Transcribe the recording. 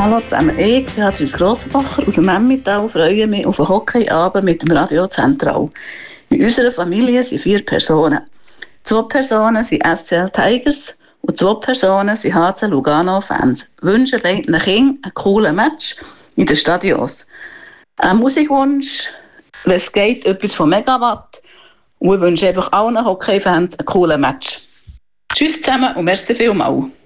Hallo zusammen, ich bin Beatrice Grossenbacher aus dem Emmental und freue mich auf einen Hockeyabend mit dem Radio Zentral. In unserer Familie sind 4 Personen. 2 Personen sind SCL Tigers und 2 Personen sind HC Lugano-Fans. Ich wünsche beiden Kindern einen coolen Match in den Stadions. Ein Musikwunsch, wenn es geht, etwas von Megawatt. Und ich wünsche einfach allen Hockey-Fans einen coolen Match. Tschüss zusammen und merci vielmals.